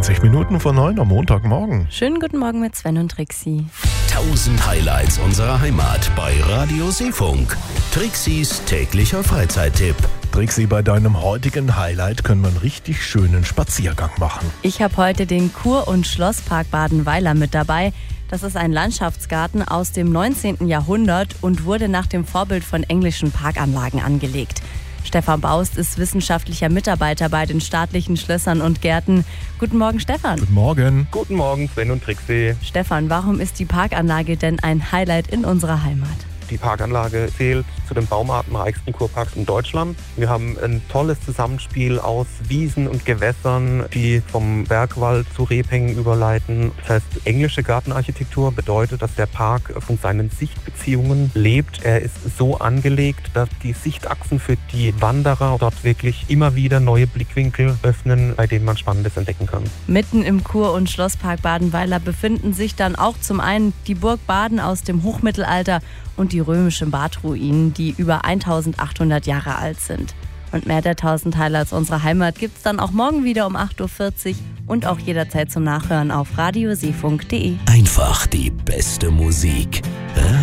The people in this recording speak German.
20 Minuten vor 9 am Montagmorgen. Schönen guten Morgen mit Sven und Trixie. 1000 Highlights unserer Heimat bei Radio Seefunk. Trixis täglicher Freizeittipp. Trixie, bei deinem heutigen Highlight können wir einen richtig schönen Spaziergang machen. Ich habe heute den Kur- und Schlosspark Badenweiler mit dabei. Das ist ein Landschaftsgarten aus dem 19. Jahrhundert und wurde nach dem Vorbild von englischen Parkanlagen angelegt. Stefan Baust ist wissenschaftlicher Mitarbeiter bei den staatlichen Schlössern und Gärten. Guten Morgen, Stefan. Guten Morgen. Guten Morgen, Sven und Trixie. Stefan, warum ist die Parkanlage denn ein Highlight in unserer Heimat? Die Parkanlage zählt zu den baumartenreichsten Kurparks in Deutschland. Wir haben ein tolles Zusammenspiel aus Wiesen und Gewässern, die vom Bergwald zu Rebhängen überleiten. Das heißt, englische Gartenarchitektur bedeutet, dass der Park von seinen Sichtbeziehungen lebt. Er ist so angelegt, dass die Sichtachsen für die Wanderer dort wirklich immer wieder neue Blickwinkel öffnen, bei denen man Spannendes entdecken kann. Mitten im Kur- und Schlosspark Badenweiler befinden sich dann auch zum einen die Burg Baden aus dem Hochmittelalter und die römischen Badruinen, die über 1800 Jahre alt sind. Und mehr der 1000 Highlights unserer Heimat gibt's dann auch morgen wieder um 8.40 Uhr und auch jederzeit zum Nachhören auf radioseefunk.de. Einfach die beste Musik.